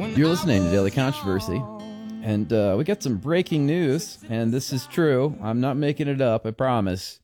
You're listening to Daily Controversy, and we got some breaking news, and this is true. I'm not making it up, I promise.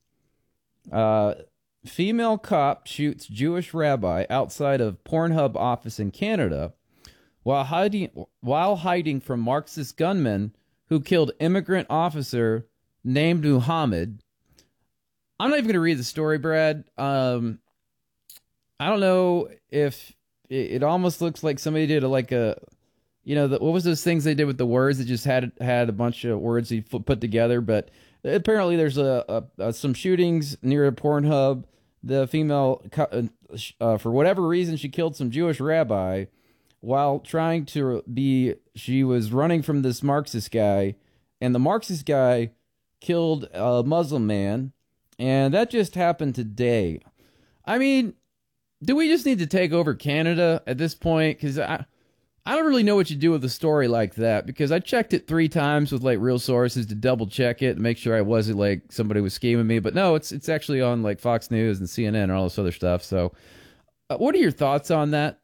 Female cop shoots Jewish rabbi outside of Pornhub office in Canada while hiding from Marxist gunmen who killed immigrant officer named Muhammad. I'm not even going to read the story, Brad. I don't know if it almost looks like somebody did what was those things they did with the words that just had a bunch of words he put together. But apparently there's some shootings near a Pornhub. The female, for whatever reason, she killed some Jewish rabbi while she was running from this Marxist guy, and the Marxist guy killed a Muslim man, and that just happened today. I mean, do we just need to take over Canada at this point? Because I don't really know what you do with a story like that, because I checked it 3 times with like real sources to double check it and make sure I wasn't like somebody was scheming me. But no, it's actually on like Fox News and CNN and all this other stuff. So what are your thoughts on that?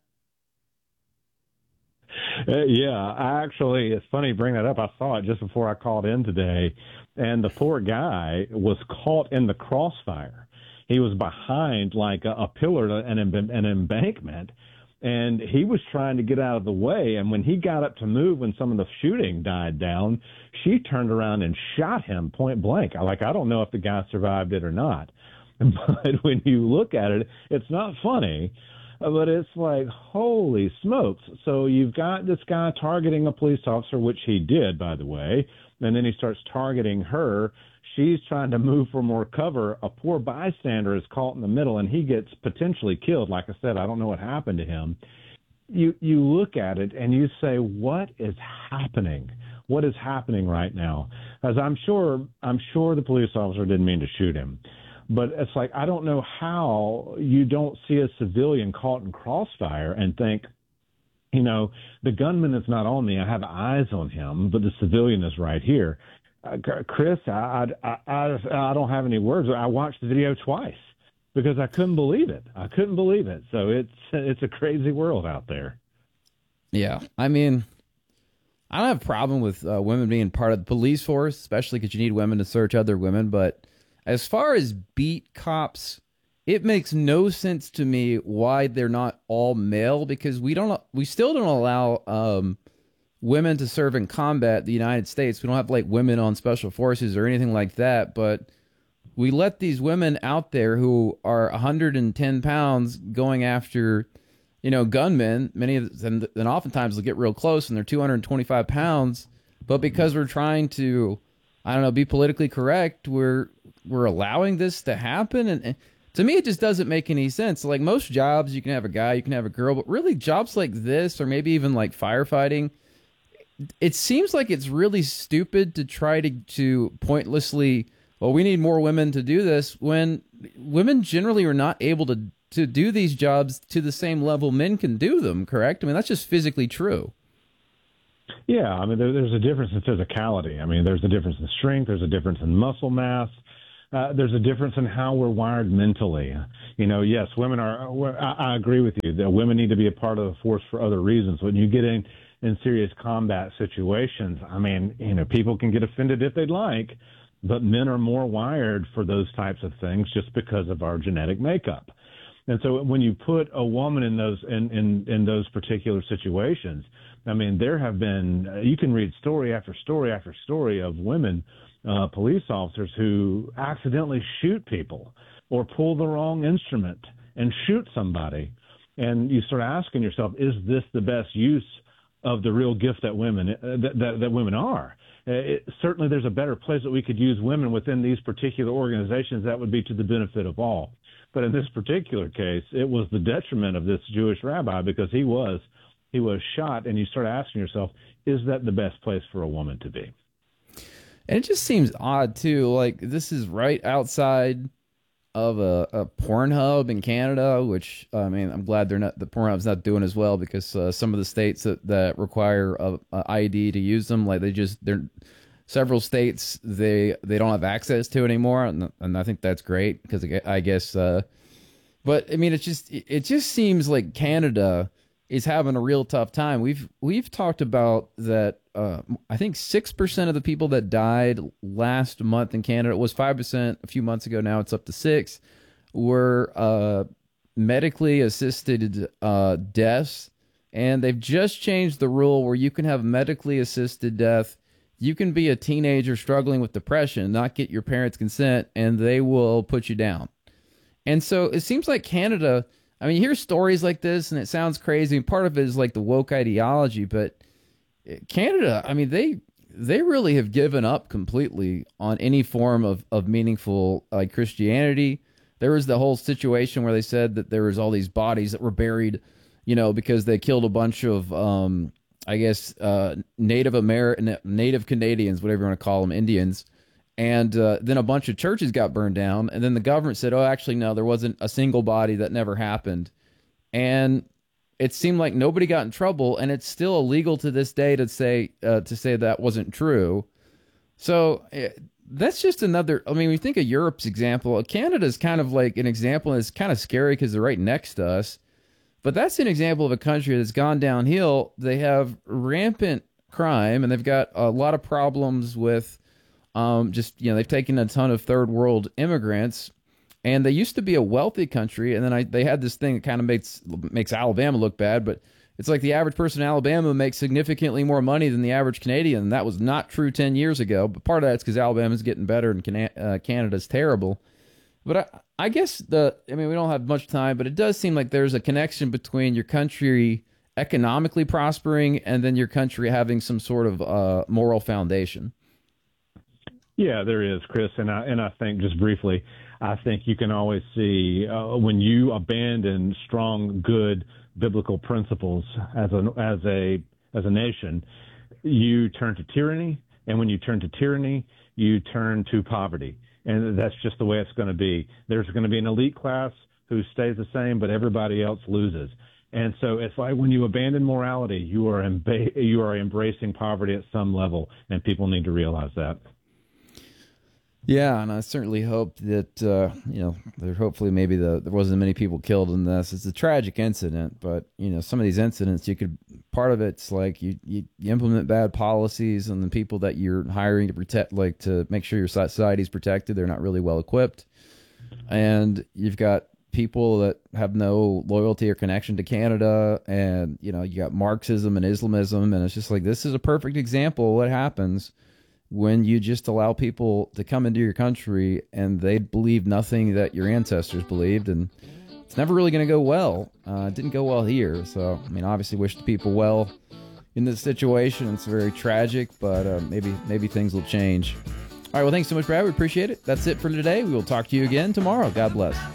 It's funny you bring that up. I saw it just before I called in today, and the poor guy was caught in the crossfire. He was behind like a pillar, an embankment, and he was trying to get out of the way. And when he got up to move, when some of the shooting died down, she turned around and shot him point blank. I don't know if the guy survived it or not. But when you look at it, it's not funny, but it's like, holy smokes. So you've got this guy targeting a police officer, which he did, by the way, and then he starts targeting her. She's trying to move for more cover. A poor bystander is caught in the middle, and he gets potentially killed. Like I said, I don't know what happened to him. You look at it, and you say, what is happening? What is happening right now? As I'm sure the police officer didn't mean to shoot him. But it's like, I don't know how you don't see a civilian caught in crossfire and think, the gunman is not on me. I have eyes on him, but the civilian is right here. Chris, I don't have any words. I watched the video twice because I couldn't believe it. So it's a crazy world out there. Yeah, I mean, I don't have a problem with women being part of the police force, especially because you need women to search other women. But as far as beat cops, it makes no sense to me why they're not all male, because we still don't allow women to serve in combat in the United States. We don't have like women on special forces or anything like that, but we let these women out there who are 110 pounds going after, gunmen. Many of them, and oftentimes they'll get real close and they're 225 pounds. But because we're trying to, be politically correct, we're allowing this to happen. And to me, it just doesn't make any sense. Like most jobs, you can have a guy, you can have a girl, but really jobs like this, or maybe even like firefighting, it seems like it's really stupid to try to pointlessly, we need more women to do this, when women generally are not able to do these jobs to the same level men can do them, correct? I mean, that's just physically true. Yeah, I mean, there's a difference in physicality. I mean, there's a difference in strength. There's a difference in muscle mass. There's a difference in how we're wired mentally. Yes, women I agree with you that women need to be a part of the force for other reasons. When you get in serious combat situations, I mean, people can get offended if they'd like, but men are more wired for those types of things just because of our genetic makeup. And so when you put a woman in those particular situations, I mean, there have been, you can read story after story after story of women, police officers who accidentally shoot people or pull the wrong instrument and shoot somebody. And you start asking yourself, is this the best use of the real gift that women that women are? Certainly there's a better place that we could use women within these particular organizations that would be to the benefit of all. But in this particular case, it was the detriment of this Jewish rabbi because he was shot, and you start asking yourself, is that the best place for a woman to be? And it just seems odd, too. Like, this is right outside of a Pornhub in Canada, which, I mean, I'm glad the Pornhub's not doing as well, because some of the states that require a ID to use them, like they're several states they don't have access to anymore, and I think that's great, because I guess but I mean, it just seems like Canada is having a real tough time. We've talked about that. I think 6% of the people that died last month in Canada, it was 5% a few months ago. Now it's up to 6. Were medically assisted deaths, and they've just changed the rule where you can have medically assisted death. You can be a teenager struggling with depression, not get your parents' consent, and they will put you down. And so it seems like Canada, I mean, you hear stories like this and it sounds crazy. Part of it is like the woke ideology, but Canada, I mean, they really have given up completely on any form of meaningful Christianity. There was the whole situation where they said that there was all these bodies that were buried, because they killed a bunch of, Native Canadians, whatever you want to call them, Indians. And then a bunch of churches got burned down. And then the government said, oh, actually, no, there wasn't a single body. That never happened. And it seemed like nobody got in trouble. And it's still illegal to this day to say that wasn't true. So that's just another. I mean, we think of Europe's example. Canada's kind of like an example. And it's kind of scary because they're right next to us. But that's an example of a country that's gone downhill. They have rampant crime, and they've got a lot of problems with they've taken a ton of third world immigrants, and they used to be a wealthy country. And then they had this thing that kind of makes Alabama look bad, but it's like the average person in Alabama makes significantly more money than the average Canadian. And that was not true 10 years ago, but part of that's because Alabama's getting better and Canada's terrible. But I guess we don't have much time, but it does seem like there's a connection between your country economically prospering and then your country having some sort of moral foundation. Yeah, there is, Chris, and I think just briefly, I think you can always see when you abandon strong, good biblical principles as a nation, you turn to tyranny, and when you turn to tyranny, you turn to poverty, and that's just the way it's going to be. There's going to be an elite class who stays the same, but everybody else loses. And so it's like when you abandon morality, you are embracing poverty at some level, and people need to realize that. Yeah, and I certainly hope that hopefully maybe there wasn't many people killed in this. It's a tragic incident, but some of these incidents, part of it's like you implement bad policies, and the people that you're hiring to protect, like to make sure your society's protected, they're not really well equipped, and you've got people that have no loyalty or connection to Canada, and you got Marxism and Islamism, and it's just like this is a perfect example of what happens when you just allow people to come into your country and they believe nothing that your ancestors believed, and it's never really going to go well. It didn't go well here. So, I mean, obviously wish the people well in this situation. It's very tragic, but maybe things will change. All right, well, thanks so much, Brad. We appreciate it. That's it for today. We will talk to you again tomorrow. God bless.